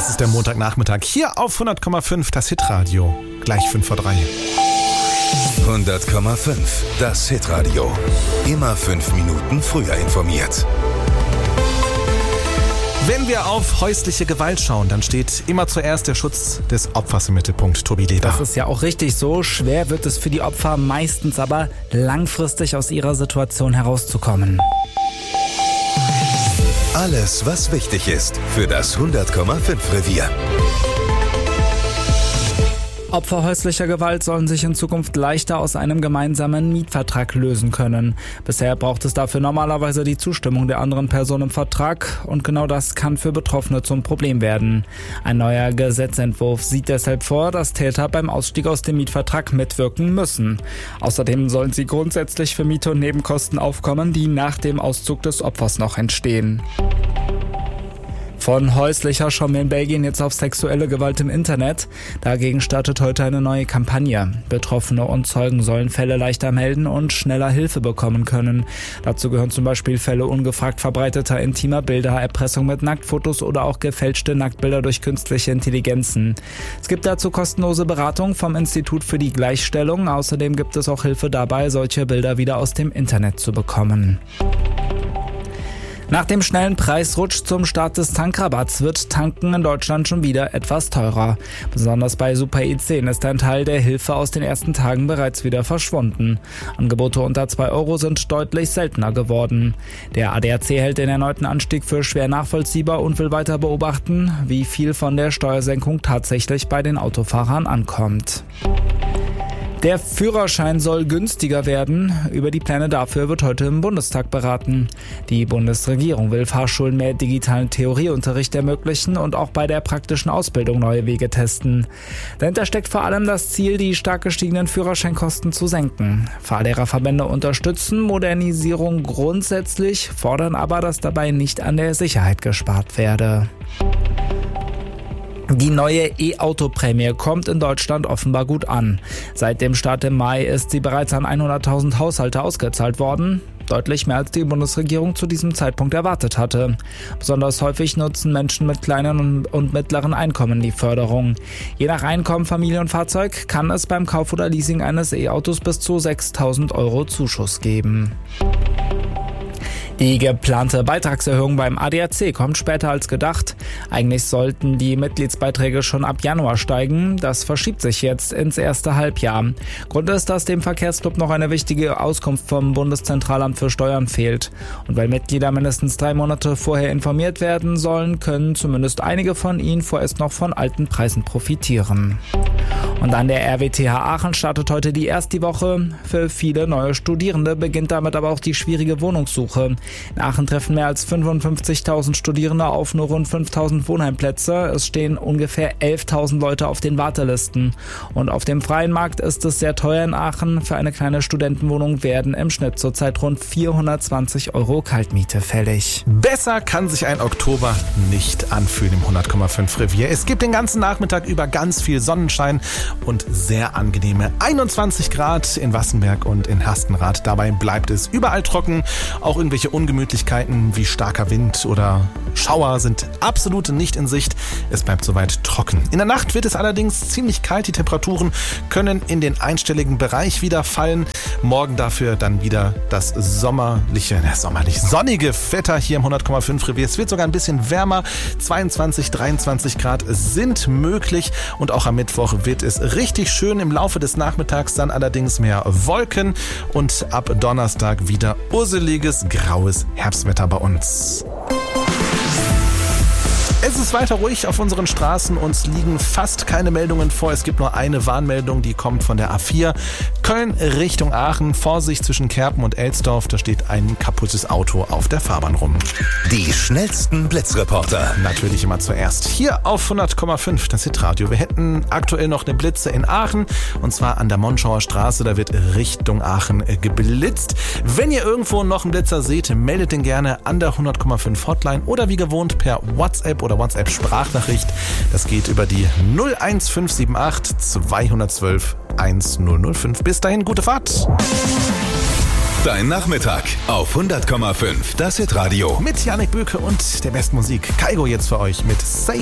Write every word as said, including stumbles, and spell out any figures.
Das ist der Montagnachmittag hier auf hundert Komma fünf, das Hitradio. Gleich fünf vor drei. hundert Komma fünf, das Hitradio. Immer fünf Minuten früher informiert. Wenn wir auf häusliche Gewalt schauen, dann steht immer zuerst der Schutz des Opfers im Mittelpunkt. Tobi Leder. Das ist ja auch richtig so. Schwer wird es für die Opfer meistens aber, langfristig aus ihrer Situation herauszukommen. Alles, was wichtig ist für das hundert Komma fünf Revier. Opfer häuslicher Gewalt sollen sich in Zukunft leichter aus einem gemeinsamen Mietvertrag lösen können. Bisher braucht es dafür normalerweise die Zustimmung der anderen Person im Vertrag und genau das kann für Betroffene zum Problem werden. Ein neuer Gesetzentwurf sieht deshalb vor, dass Täter beim Ausstieg aus dem Mietvertrag mitwirken müssen. Außerdem sollen sie grundsätzlich für Miete und Nebenkosten aufkommen, die nach dem Auszug des Opfers noch entstehen. Von häuslicher schauen wir in Belgien jetzt auf sexuelle Gewalt im Internet. Dagegen startet heute eine neue Kampagne. Betroffene und Zeugen sollen Fälle leichter melden und schneller Hilfe bekommen können. Dazu gehören zum Beispiel Fälle ungefragt verbreiteter intimer Bilder, Erpressung mit Nacktfotos oder auch gefälschte Nacktbilder durch künstliche Intelligenzen. Es gibt dazu kostenlose Beratung vom Institut für die Gleichstellung. Außerdem gibt es auch Hilfe dabei, solche Bilder wieder aus dem Internet zu bekommen. Nach dem schnellen Preisrutsch zum Start des Tankrabatts wird Tanken in Deutschland schon wieder etwas teurer. Besonders bei Super E zehn ist ein Teil der Hilfe aus den ersten Tagen bereits wieder verschwunden. Angebote unter zwei Euro sind deutlich seltener geworden. Der A D A C hält den erneuten Anstieg für schwer nachvollziehbar und will weiter beobachten, wie viel von der Steuersenkung tatsächlich bei den Autofahrern ankommt. Der Führerschein soll günstiger werden. Über die Pläne dafür wird heute im Bundestag beraten. Die Bundesregierung will Fahrschulen mehr digitalen Theorieunterricht ermöglichen und auch bei der praktischen Ausbildung neue Wege testen. Dahinter steckt vor allem das Ziel, die stark gestiegenen Führerscheinkosten zu senken. Fahrlehrerverbände unterstützen Modernisierung grundsätzlich, fordern aber, dass dabei nicht an der Sicherheit gespart werde. Die neue E-Auto-Prämie kommt in Deutschland offenbar gut an. Seit dem Start im Mai ist sie bereits an hunderttausend Haushalte ausgezahlt worden. Deutlich mehr als die Bundesregierung zu diesem Zeitpunkt erwartet hatte. Besonders häufig nutzen Menschen mit kleinen und mittleren Einkommen die Förderung. Je nach Einkommen, Familie und Fahrzeug kann es beim Kauf oder Leasing eines E-Autos bis zu sechstausend Euro Zuschuss geben. Die geplante Beitragserhöhung beim A D A C kommt später als gedacht. Eigentlich sollten die Mitgliedsbeiträge schon ab Januar steigen. Das verschiebt sich jetzt ins erste Halbjahr. Grund ist, dass dem Verkehrsclub noch eine wichtige Auskunft vom Bundeszentralamt für Steuern fehlt. Und weil Mitglieder mindestens drei Monate vorher informiert werden sollen, können zumindest einige von ihnen vorerst noch von alten Preisen profitieren. Und an der R W T H Aachen startet heute die erste Woche. Für viele neue Studierende beginnt damit aber auch die schwierige Wohnungssuche. In Aachen treffen mehr als fünfundfünfzigtausend Studierende auf nur rund fünftausend Wohnheimplätze. Es stehen ungefähr elftausend Leute auf den Wartelisten. Und auf dem freien Markt ist es sehr teuer in Aachen. Für eine kleine Studentenwohnung werden im Schnitt zurzeit rund vierhundertzwanzig Euro Kaltmiete fällig. Besser kann sich ein Oktober nicht anfühlen im hundert Komma fünf Revier. Es gibt den ganzen Nachmittag über ganz viel Sonnenschein und sehr angenehme einundzwanzig Grad in Wassenberg und in Hastenrath. Dabei bleibt es überall trocken. Auch irgendwelche Ungemütlichkeiten wie starker Wind oder Schauer sind absolut nicht in Sicht. Es bleibt soweit trocken. In der Nacht wird es allerdings ziemlich kalt. Die Temperaturen können in den einstelligen Bereich wieder fallen. Morgen dafür dann wieder das sommerliche, ne, sommerlich sonnige Wetter hier im hundert Komma fünf Revier. Es wird sogar ein bisschen wärmer. zweiundzwanzig, dreiundzwanzig Grad sind möglich und auch am Mittwoch wird es richtig schön. Im Laufe des Nachmittags dann allerdings mehr Wolken und ab Donnerstag wieder urseliges, graues Herbstwetter bei uns. Es ist weiter ruhig auf unseren Straßen, uns liegen fast keine Meldungen vor. Es gibt nur eine Warnmeldung, die kommt von der A vier. Köln Richtung Aachen, Vorsicht zwischen Kerpen und Elsdorf, da steht ein kaputtes Auto auf der Fahrbahn rum. Die schnellsten Blitzreporter. Natürlich immer zuerst hier auf hundert Komma fünf, das Hitradio. Wir hätten aktuell noch eine Blitze in Aachen und zwar an der Monschauer Straße, da wird Richtung Aachen geblitzt. Wenn ihr irgendwo noch einen Blitzer seht, meldet den gerne an der hundert Komma fünf Hotline oder wie gewohnt per WhatsApp oder WhatsApp-Sprachnachricht. Das geht über die null eins fünf sieben acht zweihundertzwölf eintausendfünf. Bis dahin, gute Fahrt. Dein Nachmittag auf hundert Komma fünf, das Hitradio. Mit Janik Böke und der besten Musik. Kaigo jetzt für euch mit Say